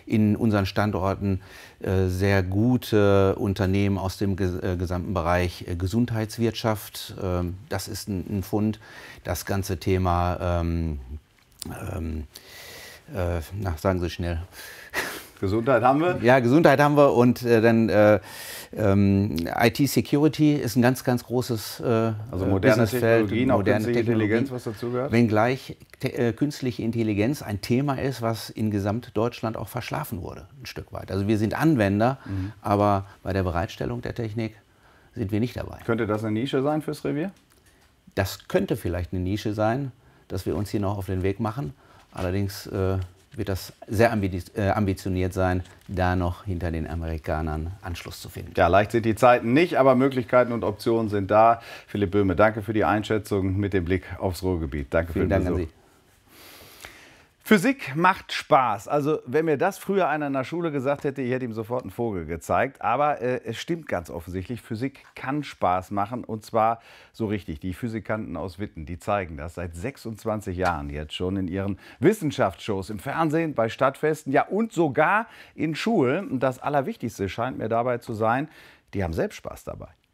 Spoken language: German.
in unseren Standorten sehr gute Unternehmen aus dem gesamten Bereich Gesundheitswirtschaft. Das ist ein Fund. Das ganze Thema, sagen Sie schnell. Gesundheit haben wir? Ja, Gesundheit haben wir und dann IT-Security ist ein ganz, ganz großes also moderne Technologien, auch künstliche Intelligenz, was dazugehört? Wenngleich künstliche Intelligenz ein Thema ist, was in Gesamtdeutschland auch verschlafen wurde, ein Stück weit. Also wir sind Anwender, aber bei der Bereitstellung der Technik sind wir nicht dabei. Könnte das eine Nische sein fürs Revier? Das könnte vielleicht eine Nische sein, dass wir uns hier noch auf den Weg machen. Allerdings wird das sehr ambitioniert sein, da noch hinter den Amerikanern Anschluss zu finden. Ja, leicht sind die Zeiten nicht, aber Möglichkeiten und Optionen sind da. Philipp Böhme, danke für die Einschätzung mit dem Blick aufs Ruhrgebiet. Danke für den Besuch. Vielen Dank an Sie. Physik macht Spaß. Also wenn mir das früher einer in der Schule gesagt hätte, ich hätte ihm sofort einen Vogel gezeigt. Aber es stimmt ganz offensichtlich, Physik kann Spaß machen und zwar so richtig. Die Physikanten aus Witten, die zeigen das seit 26 Jahren jetzt schon in ihren Wissenschaftsshows im Fernsehen, bei Stadtfesten, ja und sogar in Schulen. Und das Allerwichtigste scheint mir dabei zu sein, die haben selbst Spaß dabei.